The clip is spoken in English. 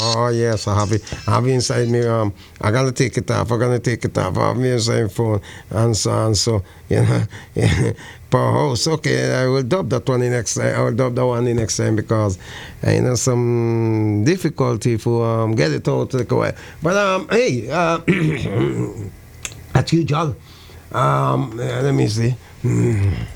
Oh yes, I have it inside me. I'm gonna take it off. I'm gonna take it off. I have me inside phone and so and so. You know, per house. Okay, I will dub that one the next time. I will dub that one the next time because you know some difficulty for get it out to the quiet. But hey, as usual, let me see.